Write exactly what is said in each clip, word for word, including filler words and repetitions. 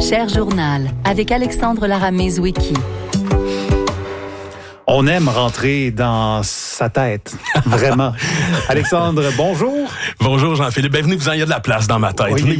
Cher Journal, avec Alexandre Laramé-Zwicky. On aime rentrer dans sa tête, vraiment. Alexandre, bonjour. Bonjour Jean-Philippe. Ben, venez-vous-en, il y a de la place dans ma tête. Oui,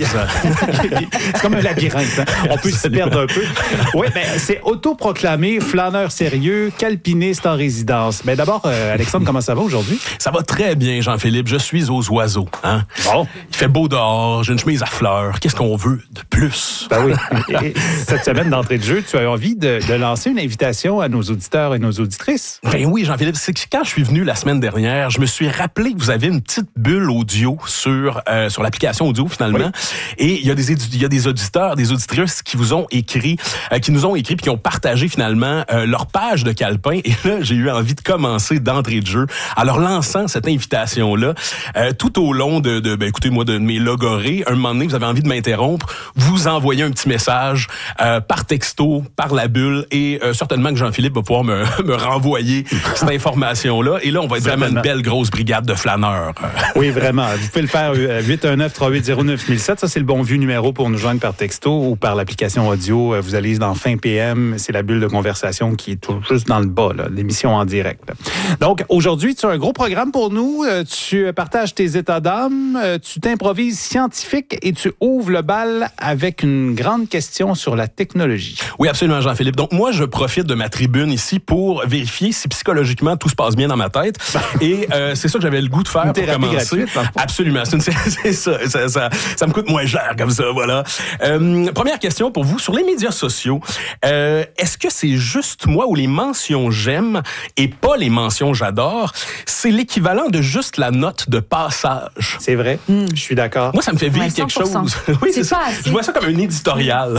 c'est comme un labyrinthe. Hein? On peut se perdre un peu. Oui, ben, c'est autoproclamé flâneur sérieux, calpiniste en résidence. Mais ben, d'abord, euh, Alexandre, comment ça va aujourd'hui? Ça va très bien, Jean-Philippe. Je suis aux oiseaux. Hein? Bon. Il fait beau dehors, j'ai une chemise à fleurs. Qu'est-ce qu'on veut de plus? Ben oui. Et cette semaine d'entrée de jeu, tu as envie de, de lancer une invitation à nos auditeurs et nos auditrices. Ben oui, Jean-Philippe, c'est que quand je suis venu la semaine dernière, je me suis rappelé que vous avez une petite bulle audio sur euh, sur l'application audio finalement, oui. Et il y a des il y a des auditeurs, des auditrices qui vous ont écrit, euh, qui nous ont écrit puis qui ont partagé finalement euh, leur page de calepin. Et là, j'ai eu envie de commencer d'entrée de jeu en leur lançant cette invitation là, euh, tout au long de, de ben écoutez moi de mes logorées. Un moment donné, vous avez envie de m'interrompre, vous envoyez un petit message euh, par texto, par la bulle, et euh, certainement que Jean-Philippe va pouvoir me me renvoyer cette information-là. Et là, on va être vraiment une belle grosse brigade de flâneurs. Oui, vraiment. Vous pouvez le faire huit un neuf, trois huit zéro neuf, mille sept. Ça, c'est le bon vieux numéro pour nous joindre par texto ou par l'application audio. Vous allez dans Fin P M. C'est la bulle de conversation qui est tout juste dans le bas, là, l'émission en direct. Donc, aujourd'hui, tu as un gros programme pour nous. Tu partages tes états d'âme. Tu t'improvises scientifique et tu ouvres le bal avec une grande question sur la technologie. Oui, absolument, Jean-Philippe. Donc, moi, je profite de ma tribune ici pour vérifier si psychologiquement tout se passe bien dans ma tête. Et euh, c'est ça que j'avais le goût de faire une pour commencer. Gratuite, hein? Absolument. C'est, une, c'est ça, ça, ça. Ça me coûte moins cher comme ça, voilà. Euh, première question pour vous. Sur les médias sociaux, euh, est-ce que c'est juste moi où les mentions j'aime et pas les mentions j'adore, c'est l'équivalent de juste la note de passage? C'est vrai. Mm. Je suis d'accord. Moi, ça me fait vivre ouais, quelque chose. Oui, c'est, c'est ça. Je vois ça comme un éditorial.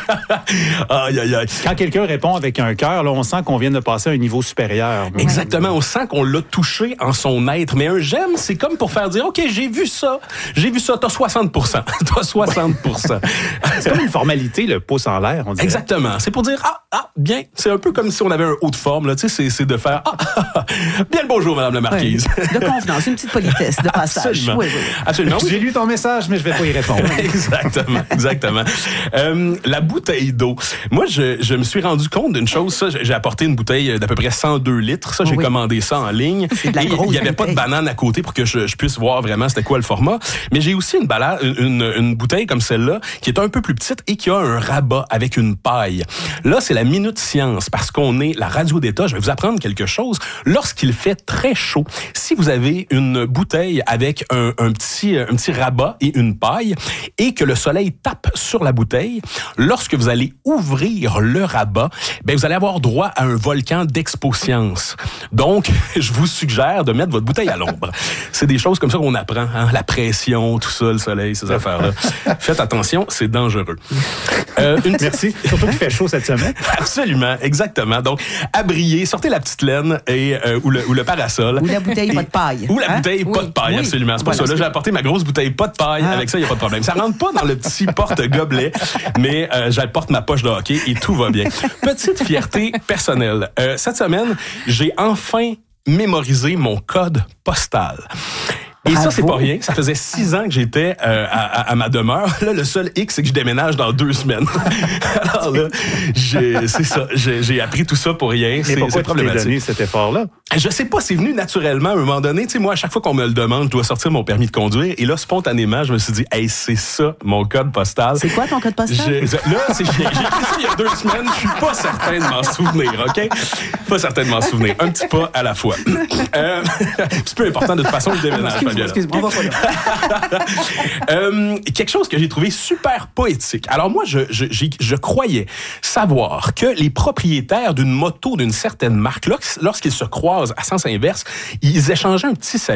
Aïe, aïe, aïe. Quand quelqu'un répond avec un cœur, là, on sent qu'on vient de passer à un niveau supérieur. Exactement, on sent qu'on l'a touché en son être. Mais un j'aime, c'est comme pour faire dire, OK, j'ai vu ça, j'ai vu ça, t'as soixante pour cent. T'as soixante pour cent. C'est comme une formalité, le pouce en l'air, on dirait. Exactement, c'est pour dire, ah, ah, bien. C'est un peu comme si on avait un haut de forme, là, tu sais, c'est, c'est de faire, ah, ah, ah, bien le bonjour, Madame la Marquise. Oui. De confiance, une petite politesse, de passage. Absolument. Oui, oui. Absolument. J'ai lu ton message, mais je vais pas y répondre. Exactement, exactement. Euh, la bouteille d'eau. Moi, je, je me suis rendu compte d'une chose, ça, j'ai apporté une bouteille d'à peu près cent deux litres. Ça, j'ai oui. commandé ça en ligne. C'est de la et il n'y avait bouteille. pas de banane à côté pour que je, je puisse voir vraiment c'était quoi le format. Mais j'ai aussi une, balade, une, une bouteille comme celle-là qui est un peu plus petite et qui a un rabat avec une paille. Là, c'est la Minute Science parce qu'on est la radio d'État. Je vais vous apprendre quelque chose. Lorsqu'il fait très chaud, si vous avez une bouteille avec un, un, petit, un petit rabat et une paille et que le soleil tape sur la bouteille, lorsque vous allez ouvrir le rabat, ben vous allez avoir droit à un volcan d'expo-science. Donc, je vous suggère de mettre votre bouteille à l'ombre. C'est des choses comme ça qu'on apprend, hein? La pression, tout ça, le soleil, ces affaires-là. Faites attention, c'est dangereux. Euh, une Merci. Surtout qu'il fait chaud cette semaine. Absolument, exactement. Donc, abriez, sortez la petite laine et, euh, ou, le, ou le parasol. Ou la bouteille et, pas de paille. Ou la hein? bouteille oui. pas de paille, oui. absolument. C'est pour voilà, ça. Là, j'ai apporté ma grosse bouteille pas de paille. Ah. Avec ça, il n'y a pas de problème. Ça rentre pas dans le petit porte-gobelet, mais euh, j'apporte ma poche de hockey et tout va bien. Petite fierté personnelle. Euh, cette semaine, j'ai enfin mémorisé mon code postal. Et Bravo. Ça, c'est pas rien. Ça faisait six ans que j'étais euh, à, à, à ma demeure. Là, le seul hic, c'est que je déménage dans deux semaines. Alors là, j'ai, c'est ça. J'ai, j'ai appris tout ça pour rien. Mais c'est, pourquoi c'est problématique. Tu t'es donné cet effort-là? Je sais pas, c'est venu naturellement à un moment donné. Tu sais, moi, à chaque fois qu'on me le demande, je dois sortir mon permis de conduire. Et là, spontanément, je me suis dit, hey, c'est ça, mon code postal. C'est quoi ton code postal? Je, là, c'est, j'ai, j'ai écrit ça il y a deux semaines. Je suis pas certain de m'en souvenir, OK? Pas certain de m'en souvenir. Un petit pas à la fois. Euh, c'est peu important, de toute façon, je déménage. Excuse-moi, excuse-moi, on va pas là. euh, quelque chose que j'ai trouvé super poétique. Alors moi, je, je, je croyais savoir que les propriétaires d'une moto d'une certaine marque, lorsqu'ils se croisent à sens inverse, ils échangeaient un petit salut.